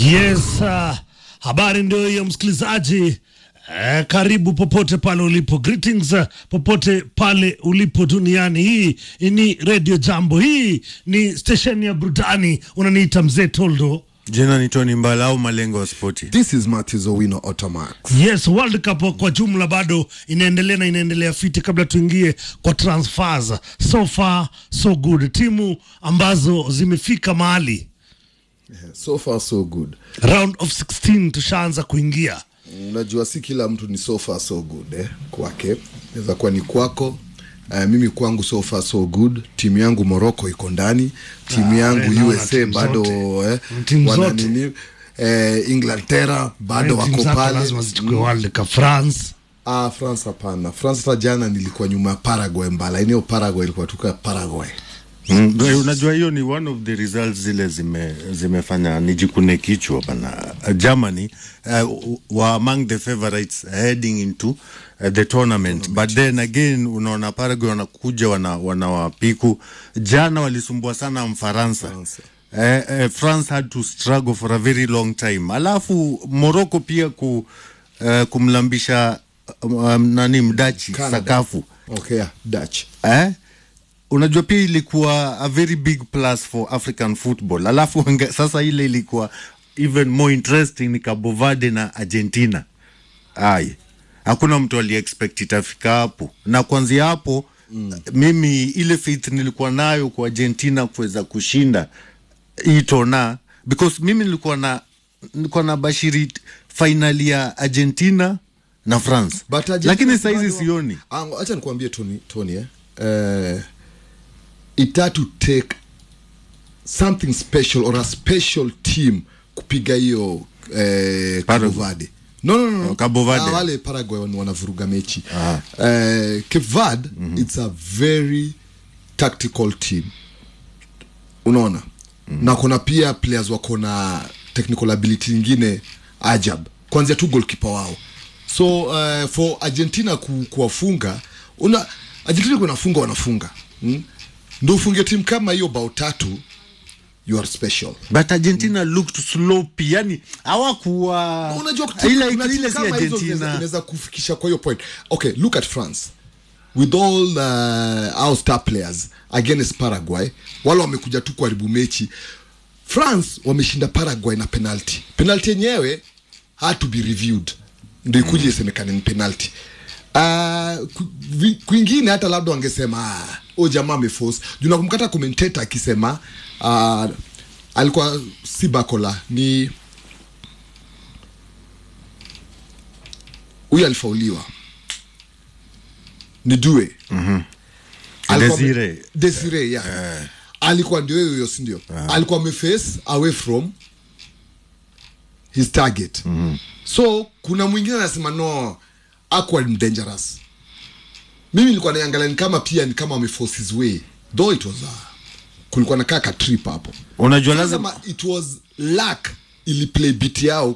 Yes, habari ndio hiyo msikilizaji. Karibu popote pale ulipo. Greetings popote pale ulipo duniani. Hii ni Radio Jambo. Hii ni station ya burudani. Unaniita Mzee Toldo. Jina ni Tony Mbala au Malengo wa Sporti. This is Matthew Owino Automax. Yes, World Cup kwa jumla bado inaendelea na inaendelea fiti. Kabla tuingie kwa transfers, so far so good. Timu ambazo zimefika mahali. So far so good. Round of 16 tushaanza kuingia. Unajua si kila mtu ni so far so good kwake. Inaweza kuwa ni kwako. Mimi kwangu so far so good. Timu yangu Morocco iko ndani. Timu yangu USA bado wana nini? Inglaterra bado wako pale. Lazima zichukue World Cup. France hapana. France jana nilikuwa nyuma Paraguay mbala. Eneo Paraguay ilikuwa tuka Paraguay. Unajua hiyo ni one of the results zile zimefanya nijikune kichwa bana. Germany were among the favorites heading into the tournament, but then again unaona Paraguay wanakuja wanawapiku. Jana walisumbua sana Mfaransa. France had to struggle for a very long time. Alafu Morocco pia kumlambisha mdachi sakafu. Okay, Dutch. Unajua pia ilikuwa a very big plus for African football. Alafu sasa ile ilikuwa even more interesting ni Cabo Verde na Argentina. Hakuna mtu aliexpect itafika hapo. Na kuanzia hapo mimi ile faith nilikuwa nayo kwa Argentina kuweza kushinda hii tona, because mimi nilikuwa na bashiri finali ya Argentina na France. Lakini saizi sioni. Acha nikwambie Tony it had to take something special or a special team kupiga hiyo Cabo Verde. No. Cabo Verde. Wale Paraguay wanavuruga mechi. Cape Verde, it's a very tactical team. Unaona? Na kuna pia players wako na technical ability nyingine ajab. Kwanza tu goalkeeper wao. So for Argentina kuwafunga, Argentina wanafunga. Ndio ufunge timu kama hiyo bao 3, you are special. But Argentina looked sloppy. Yani hawakuwa ile si Argentina inaweza kufikisha kwa hiyo point. Okay, look at France. With all our star players against Paraguay, wale wamekuja tu kuharibu mechi. France wameshinda Paraguay na penalty. Penalty yenyewe had to be reviewed. Ndio ikuje isemekane ni penalty. Kwingine hata labda wangesema jamaa ameforce. Nakumkata commentator akisema alikuwa si Bakola, ni huyu alifauliwa ni Due. Desire yeah. Alikuwa ndio hiyo si ndio? Alikuwa ameface away from his target. So kuna mwingine anasema no, awkward dangerous. Mimi nilikuwa naangalia kama pia ni kama ameforce his way. Though it was kulikuwa na kaka trip hapo. Unajua lazima it was luck ili play beat yao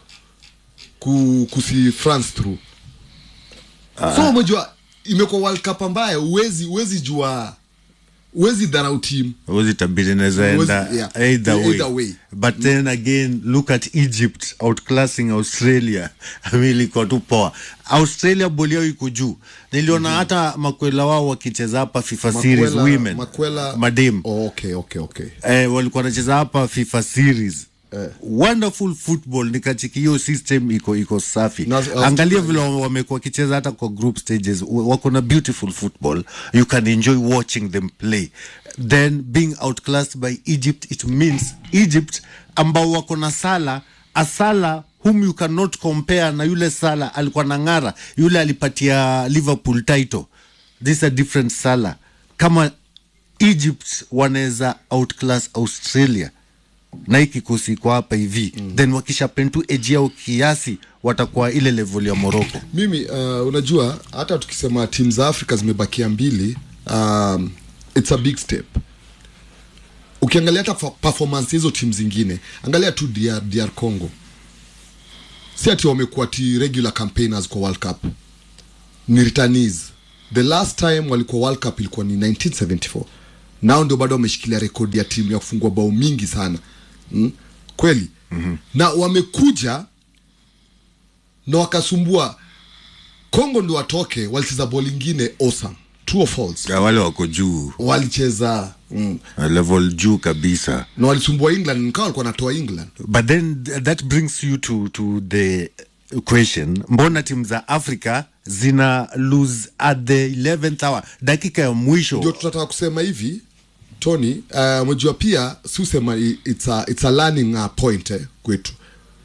kusi France through. So unajua imekuwa World Cup ambaye uwezi jua, uwezi dharau team, uwezi tabiri naenda either way. But then again, look at Egypt outclassing Australia. Ilikuwa tu poa. Australia boli yao iko juu. Niliona hata makwela wao wakicheza hapa FIFA series women. Madem. Okay. Walikuwa wanacheza hapa FIFA series. Wonderful football. Nikachiki hiyo system iko safi. Angalia vile wamekuwa kicheza hata kwa group stages. Wako na beautiful football. You can enjoy watching them play. Then being outclassed by Egypt, it means Egypt ambao wako na Salah whom you cannot compare na yule Salah alikuwa na ngara, yule alipatia Liverpool title. This is a different Salah. Kama Egypt wanaweza outclass Australia na hiki kikosi kwa hapa hivi, then wakisha pentu edge yao kiasi watakuwa ile level ya Morocco. Mimi unajua hata tukisema team za Afrika zimebakia 2, it's a big step. Ukiangalia hata performance hizo team zingine, angalia tu DR Congo. Si ati wamekuwa regular campaigners kwa World Cup. Ni returnees. The last time walikuwa World Cup ilikuwa ni 1974. Nao ndio bado wameshikilia rekodi ya timu ya kufungwa bao mingi sana. Kweli na wamekuja na wakasumbua Kongo, ndio watoke walicheza ball ingine awesome, true or false. Ya wale wako juu walicheza level juu kabisa na walisumbua England, nikawa walikuwa natoa England. But then that brings you to the question, mbona timu za Africa zina lose at the 11th hour, dakika ya mwisho? Ndio tunataka kusema hivi Tony, mjua pia si usema it's a learning point kwetu.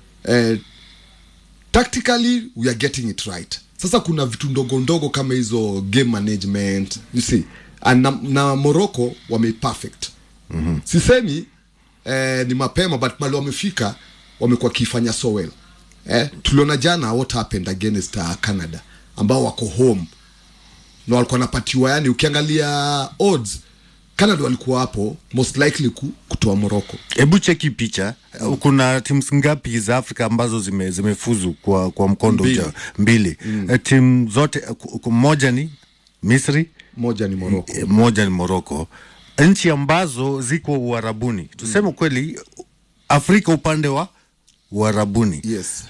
Tactically we are getting it right. Sasa kuna vitu ndogo ndogo kama hizo game management, you see, na Morocco wame perfect. Sisemi ni mapema, but mali wamefika wamekuwa kifanya so well. Tuliona jana what happened against Canada, ambao wako home na walikuwa napatiwa, yani ukiangalia odds Canada walikuwa hapo most likely kutoa Morocco. Hebu cheki picha. Kuna timu ngapi za Afrika ambazo zimefuzu kwa mkondo mbili? Timu zote, moja ni Misri, moja ni Morocco. Nchi ambazo ziko Uarabuni. Tuseme kweli Afrika upande wa Uarabuni. Yes.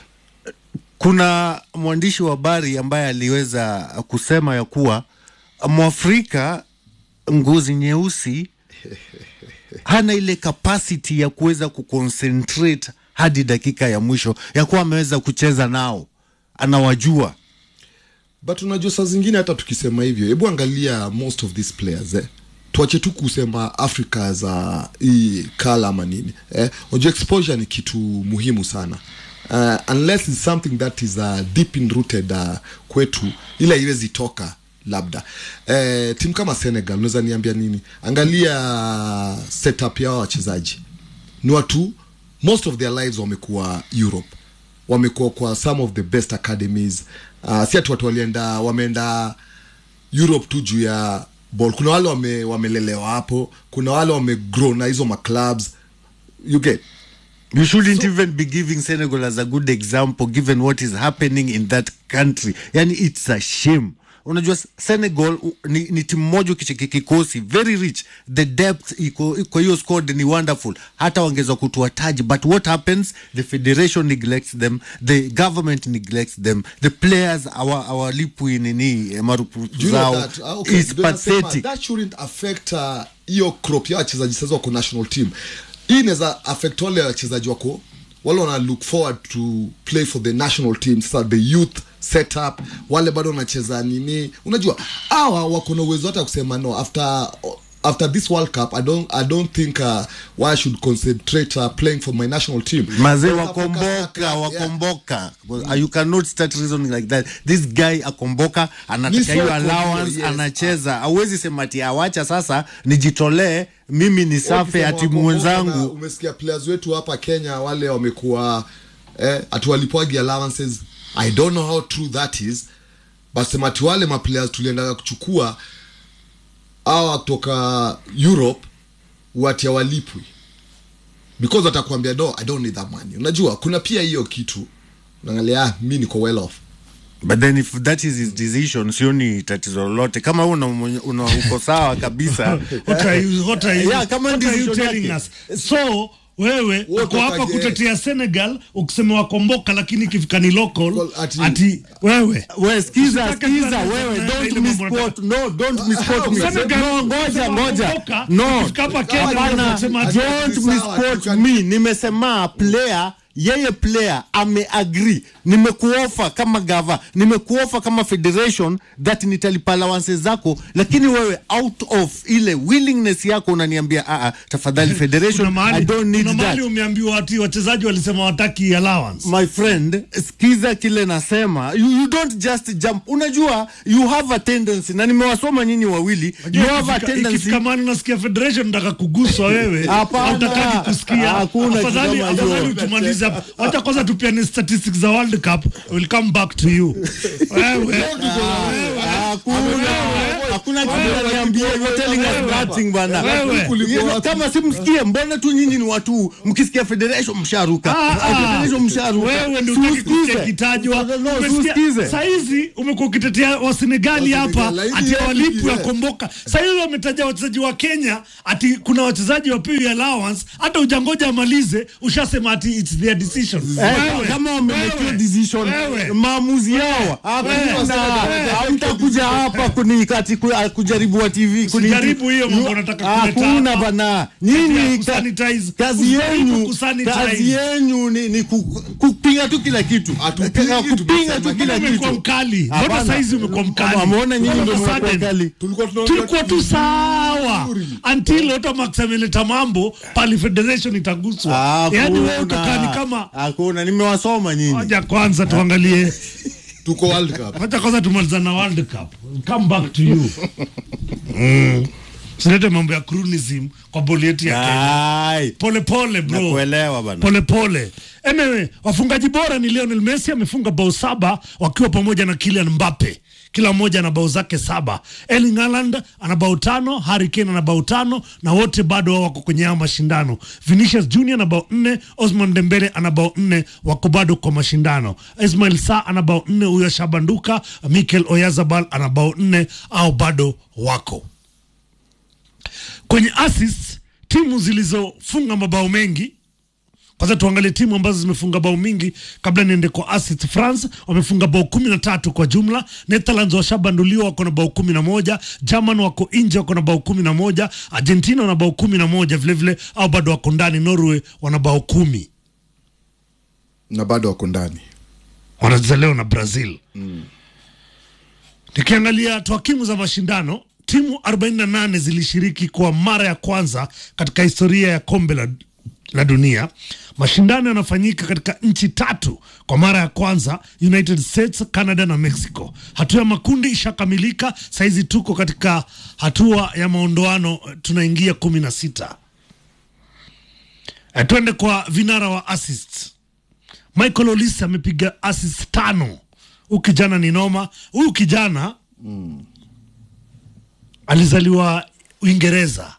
Kuna mwandishi wa habari ambaye aliweza kusema ya kuwa Mwafrika ngozi nyeusi hana ile capacity ya kuweza kuconcentrate hadi dakika ya mwisho ya kuwa ameweza kucheza nao, anawajua. But unajua saa zingine hata tukisema hivyo, hebu angalia most of these players tuache tu kusema Africa za hii kala manini. Unajua exposure ni kitu muhimu sana. Unless it's something that is deep in rooted kwetu, ila iwezi toka labda. Timu kama Senegal unaweza niambia nini? Angalia setup ya wachezaji. Ni watu most of their lives wamekuwa Europe. Wamekuwa kwa some of the best academies. Si ati watu wameenda Europe tu juu ya ball. Kuna wale wamelelewa hapo, kuna wale wamegrow na hizo clubs. You get. You shouldn't even be giving Senegal as a good example given what is happening in that country. Yani it's a shame. Unajua Senegal ni timu moja kikosi very rich, the depth iko hiyo squad ni wonderful, hata wangeza kutoa taji. But what happens? The federation neglects them, the government neglects them, the players our lipwi nini marupu zao. Okay, it's pathetic. That shouldn't affect hiyo crop ya wachezaji sasa wako national team. Hii inaweza affect wale wachezaji wako wale wana look forward to play for the national team, so the youth setup, wale bado wanacheza nini. Unajua hawa wako na uwezo hata kusema no, after this World Cup I don't think why I should concentrate playing for my national team. Maze wakomboka. You cannot start reasoning like that. This guy akomboka, anataka hiyo allowance, anacheza. Hauwezi sema ati awacha sasa nijitolee mimi ni safi ati mwenzangu. Umesikia players wetu hapa Kenya wale wamekuwa atuwalipwagi allowances. I don't know how true that is, but sema ati wale players tulienda kuchukua hawa kutoka Europe wati walipwi because watakwambia no, I don't need that money. Unajua kuna pia hiyo kitu, unaangalia mimi niko well off. But then if that is his decision, sioni tatizo lolote. Kama uko sawa kabisa. What are you yeah, kama you telling us? So wewe uko hapa kutetea Senegal ukisema wakomboka, lakini ikifika ni local ati wewe sikiza wewe don't misquote. No, don't misquote me. No, ngoja. No, ikifika Kenya unasema don't misquote me. Nimesema player, yeye player ameagree. Nimekuofa kama gava, nimekuofa kama federation that nitalipa allowances zako, lakini wewe out of ile willingness yako unaniambia tafadhali federation, I don't need that. Normally umeambiwa ati wachezaji walisema wataki allowance. My friend, sikiza kile nasema. You don't just jump. Unajua you have a tendency, na nimewasoma nyinyi wawili, you have a tendency. Kama unasikia federation nataka kuguswa wewe, hautakaki kusikia. Hakuna afadhali utumalize wacha kwanza tupiane statistics za World Cup, we'll come back to you. Wewe hakuna kitu niambie, you're telling us nothing bana. Kama simsikie, mbona tu nyinyi ni watu mkisikia federation msharuka. Federation msharuka. Wewe ndio unataka kitajwa. Sasa hizi umekuwa ukitetea wa Senegal hapa ati walipu ya komboka. Sasa hivi wametaja wachezaji wa Kenya ati kuna wachezaji wapewi allowance, hata ujangoja amalize ushasema ati it's their decision. Kama wamemake decision maamuzi yao. Hamtakuja hapa kunikati kujaribu wa TV kujaribu hiyo mambo nataka kuleta. Hakuna bana. Nyinyi kazi yenu ni kupinga tu kila kitu. Kupinga tu kila kitu. Umekuwa mkali. Mbona saizi umekuwa mkali? Umeona nyinyi ndio mkali. Tulikuwa tu sawa until Otamax ameleta mambo pale federation itaguswa. Yaani wewe utakani kama hakuna. Nimewasoma nyinyi. Ngoja kwanza tuangalie tuko World Cup. Wacha kwanza tumaliza na World Cup. Come back to you. Silete mambo ya croonism kwa boli yetu ya Kenya. Pole pole bro. Nakuelewa bana. Pole pole. Anyway, wafungaji bora ni Lionel Messi, amefunga bao 7 wakiwa pamoja na Kylian Mbappe. Kila mmoja ana bao zake 7. Erling Haaland ana bao 5, Harry Kane ana bao 5 na wote bado wako kwenye haya mashindano. Vinicius Junior ana bao 4, Ousmane Dembele ana bao 4, wako bado kwa mashindano. Ismail Sarr ana bao 4, huyo Shabanduka, Mikel Oyarzabal ana bao 4 au bado wako. Kwenye assist, timu zilizofunga mabao mengi, kwanza tuangalie timu ambazo zimefunga bao mingi kabla niende kwa assist. France wamefunga bao 13 kwa jumla. Netherlands washabanduliwa wako na bao 11. German wako nje wako na bao 11. Argentina wana bao 11 vile vile au bado wako ndani. Norway wana bao 10 na bado wako ndani. Wanacheza leo na Brazil. Nikiangalia takwimu za mashindano, timu 48 zilishiriki kwa mara ya kwanza katika historia ya kombe la dunia. Mashindano yanafanyika katika nchi 3 kwa mara ya kwanza, United States, Canada na Mexico. Hatua ya makundi ishakamilika, saizi tuko katika hatua ya maondoano, tunaingia 16. Tuende kwa vinara wa assist. Michael Olise amepiga assist 5. Huyu kijana ni noma. Huyu kijana alizaliwa Uingereza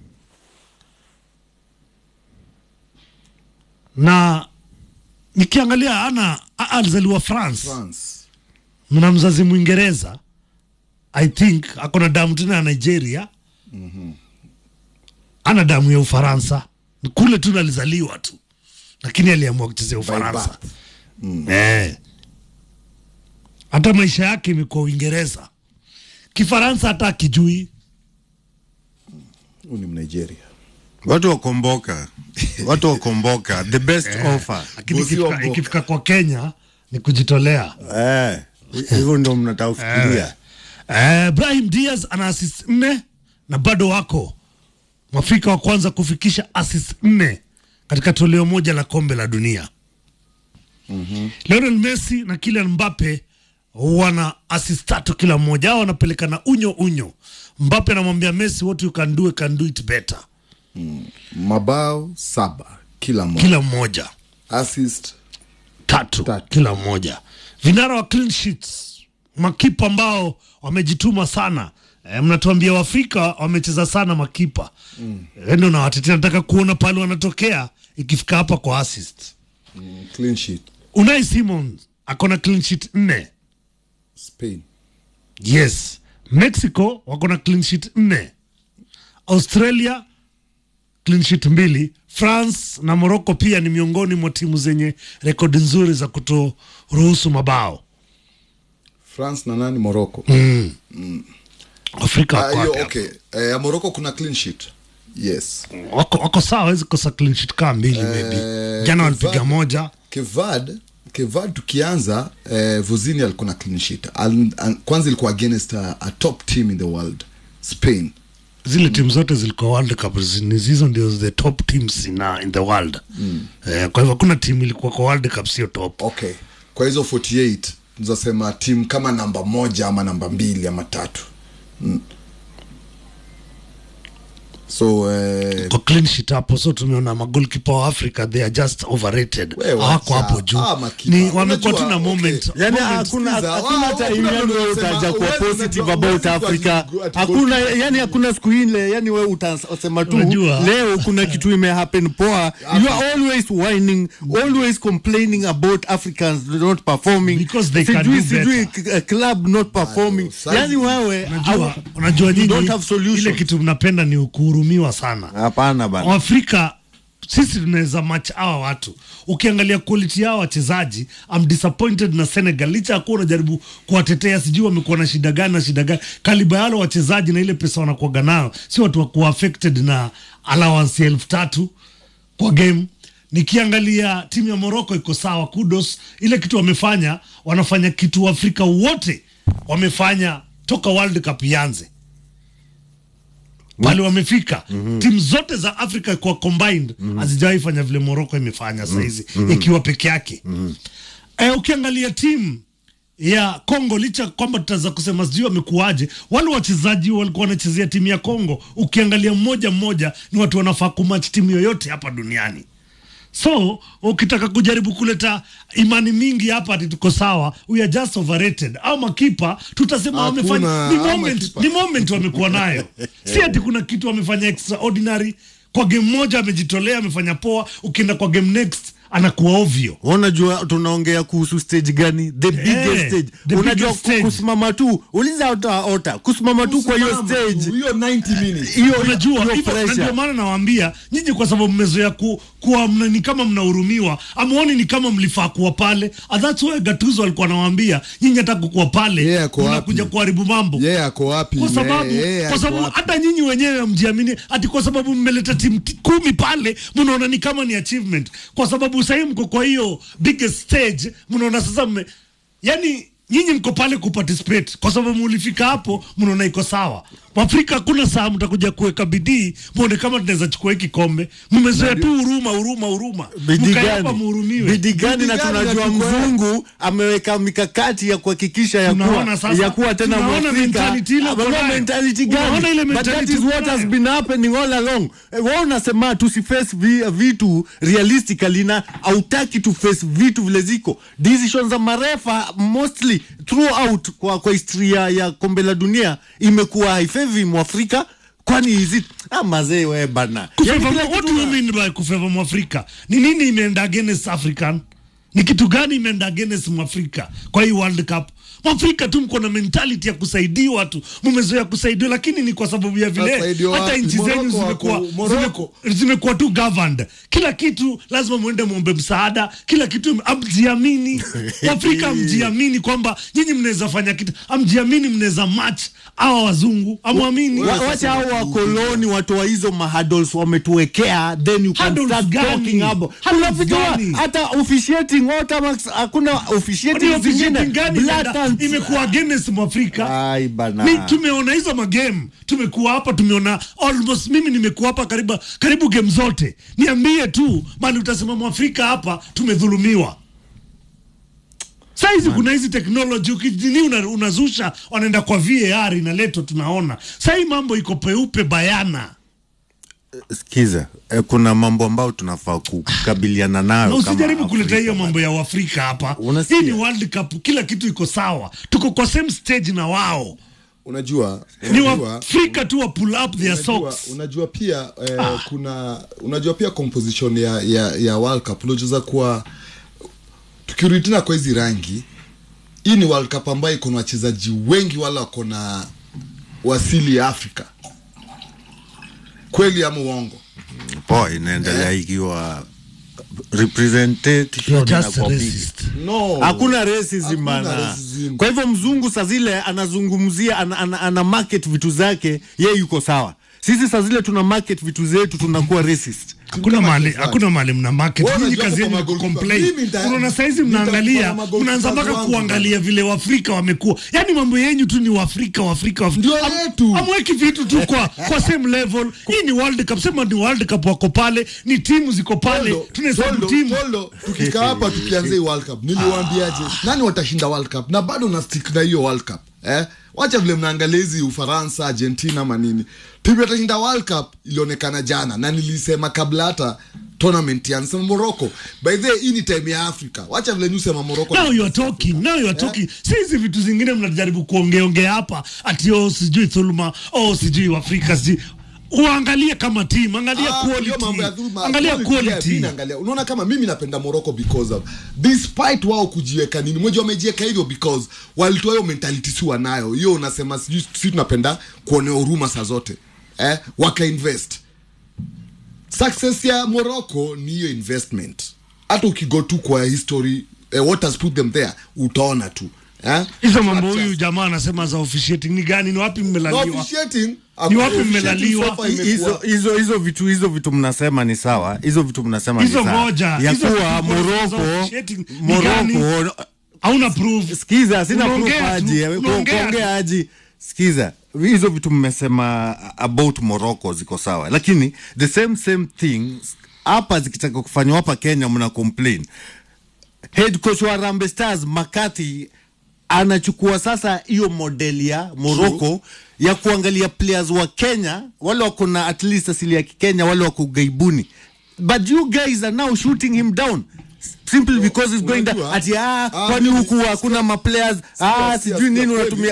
na nikiangalia alizaliwa France. Na mzazi Mwingereza. I think ako na damu tena ya Nigeria. Ana damu ya Ufaransa. Kule tu alizaliwa tu, lakini aliamua kuchezea Ufaransa. Hata maisha yake imekuwa Uingereza. Kifaransa hata akijui. Ni Nigeria. Watu wakomboka. The best offer. Lakini ikifika kwa Kenya ni kujitolea. Hivyo ndio mnatafikiria. Brahim Diaz ana assist 4 na bado wako Mwafrika wa kwanza kufikisha assist 4 katika toleo moja la kombe la dunia. Lionel Messi na Kylian Mbappe wana assist 3 kila mmoja. Hao wanapelekana unyo. Mbappe anamwambia Messi, what you can do it better. Mabao 7 kila mmoja. Assist 3 kila mmoja. Vinara wa clean sheets, makipa ambao wamejituma sana. Mnatuambia Waafrika wamecheza sana makipa. Ndio na watetea, nataka kuona pale wanatokea ikifika hapa kwa assist. Clean sheet. Unai Simon akona clean sheet 4. Spain. Yes. Mexico wako na clean sheet 4. Australia clean sheet 2. France na Morocco pia ni miongoni mwa timu zenye rekodi nzuri za kutoruhusu mabao. France na nani? Morocco. Afrika kwa okay. Morocco kuna clean sheet. Yes. Wako sawa, hawezi kosa clean sheet kama 2 maybe. Jana walipiga 1. Kevad tukianza Vuzini alikuwa na clean sheet. Kwanza ilikuwa against a top team in the world, Spain. Zile timu zote zilikuwa World Cup, hizo ndio the top teams in the world. Kwa hivyo kuna timu ilikuwa kwa World Cup sio top. Okay. Kwa hizo 48 tunasema timu kama namba 1 ama namba 2 ama 3. So kwa clean sheet hapo, so tumeona magolkipa wa Africa they are just overrated. Hawako hapo juu. Ni wamekuwa tu na moment. Yani hakuna time yani wewe utaja kwa positive about Africa. Hakuna siku ile yani wewe utasema tu leo kuna kitu happen poa. You are always whining, always complaining about Africans not performing because they can do better. A club not performing. Yani wewe unajua nyinyi ile kitu mnapenda ni ukuhurumiwa sana. Hapana bana. Afrika sisi tunaweza match hawa watu. Ukiangalia quality yao wachezaji, I'm disappointed na Senegal. Licha hakuwa unajaribu kuwatetea, sijui wamekuwa na shida gani. Kaliba yao wachezaji na ile pesa wanakuwa nayo, si watu wako affected na allowance 3,000 kwa game. Nikiangalia timu ya Morocco iko sawa, kudos. Ile kitu wanafanya kitu Afrika wote wamefanya toka World Cup ianze. Pale wamefika. Timu zote za Afrika kwa combined hazijawahi fanya vile Morocco imefanya saizi ikiwa peke yake. Ukiangalia timu ya Kongo, licha kwamba tutaanza kusema sijui wamekuaje, wale wachezaji walikuwa wanachezea timu ya Kongo, ukiangalia mmoja ni watu wanafaa kumatch timu yoyote hapa duniani. So ukitaka kujaribu kuleta imani mingi hapa ati tuko sawa, we are just overrated. Au makipa tutasema wamefanya ni moment wamekuwa nayo. Si ati kuna kitu wamefanya extraordinary. Kwa game moja amejitolea, amefanya poa, ukienda kwa game next anakuwa ovyo. Unajua tunaongea kuhusu stage gani? The biggest stage. Unajua kusimama tu, uliza ota kusimama tu kwa hiyo stage. Hiyo 90 minutes. Hiyo unajua ndio maana nawaambia nyinyi, kwa sababu mmezoea kuwa ni kama mnahurumiwa, amuoni ni kama mlifaa kuwa pale. That's why Gattuso alikuwa anawaambia nyinyi hata kuwa pale mnakuja kuharibu mambo. Ako wapi? Kwa sababu hata nyinyi wenyewe mjiamini ati kwa sababu mmeleta timu 10 pale mnaona ni kama ni achievement. Kwa sababu sasa mko kwa hiyo biggest stage, mnaona sasa yani nyinyi mko pale kuparticipate kwa sababu mulifika hapo, mnaona iko sawa. Afrika kuna saa mtakuja kuweka bidii, muone kama tunaweza chukua hiki kombe. Mmezoea tu huruma. Mkaapa muhurumiwe. Bidii gani? Na tunajua mzungu ameweka mikakati ya kuhakikisha ya kuwa tena Afrika. Mentality gani? But that is what has been happening all along. Wao unasema tusiface vitu realistically na hautaki to face vitu vile ziko. Decisions za marefa mostly throughout kwa historia ya kombe la dunia imekuwa haifavor Mwafrika. Kwani hizi mazee wewe bana, what do you mean by kufavor Mwafrika? Ni nini imeenda against African? Ni kitu gani imeenda against Mwafrika kwa hii World Cup? Mwafrika tu mko na mentality ya kusaidia watu, mmezoea kusaidia, lakini ni kwa sababu ya vile hata nchi zenu zimekuwa tu governed. Kila kitu lazima muende muombe msaada, kila kitu amjiamini. Afrika amjiamini kwamba nyinyi mnaweza fanya kitu, amjiamini mnaweza match hawa wazungu, amwamini. Wacha hao wakoloni watu wa hizo mahadals wametuwekea, then you can start talking about. Hata officiating hakuna officiating zingine. Imekuwa against Mwafrika. Tumeona hizo magame, tumekuwa hapa, tumeona almost, mimi nimekuwa hapa karibu game zote. Niambie tu mali utasema Mwafrika hapa tumedhulumiwa. Saizi kuna hizi technology ukijini unazusha, wanaenda kwa VAR inaletwa, tunaona. Sasa mambo iko peupe bayana. Sikiza, kuna mambo ambayo tunafaa kukabiliana nayo. Usijaribu kuleta hiyo mambo ya Afrika hapa. Hii ni World Cup, kila kitu iko sawa. Tuko kwa same stage na wao. Unajua ni Afrika tu wa pull up their socks. Unajua pia unajua pia composition ya World Cup. Unajua kwa tukirudi kwa hizi rangi, hii ni World Cup ambayo iko na wachezaji wengi wala wako na wasili ya Afrika. Kweli ama uongo? Poa, inaendelea ikiwa representative no, hakuna racism bana. Kwa hivyo mzungu saa zile anazungumzia ana market vitu zake, yeye yuko sawa. Sisi saa zile tuna market vitu zetu, tunakuwa racist. Hakuna mali mna market. Nyinyi kazi yenu complain. Unaona saizi mnaangalia, mnaanza mpaka kuangalia vile Waafrika wamekuwa. Yaani mambo yenu tu ni Waafrika. Amweki vitu tu kwa same level. Hii ni World Cup, sema ni World Cup, wako pale, ni timu ziko pale, tunahesabu timu. Tukikaa hapa tukianza hii World Cup, niliwaambiaje? Nani watashinda World Cup? Na bado na stick na hiyo World Cup. Wacha vile mnaangalia hizi Ufaransa, Argentina manini. Timu itashinda World Cup ilionekana jana na nilisema kabla hata tournament ya Morocco. By the way, hii time ya Africa. Wacha vile nyusema Morocco. Now you are talking. Sisi vitu zingine mnajaribu kuongea hapa ati sijui dhuluma, sijui Afrika sijui. Uangalie kama team, angalia quality. Angalia quality. Unaona kama mimi napenda Morocco because of despite wao kujiweka nini. Mmoja wamejiweka hivyo because walitoa hiyo mentality si wanayo. Hiyo unasema sisi tunapenda kuonea huruma saa zote. Waka invest. Success ya Morocco ni hiyo investment. Hata ukigo tu kwa history what has put them there utaona tu. Hizo mambo huyu jamaa anasema za officiating ni gani? Ni wapi mmelaliwa? Officiating ni wapi mmelaliwa? Hizo vitu mnasema ni sawa. Hizo vitu mnasema ni sawa. Ya kuwa Morocco hauna proof. Sikiza, sina proof aje. Kuongea aje. Sikiza, hizo vitu mmesema about Morocco ziko sawa. Lakini the same thing hapa zikitaka kufanywa hapa Kenya mna complain. Head coach wa Harambee Stars Makati anachukua sasa hiyo model ya Morocco ya kuangalia players wa Kenya wale wako na at least asili ya Kenya wale wako gaibuni, but you guys are now shooting him down simply because he's going that kwani huku hakuna ma players sijui nini unatumia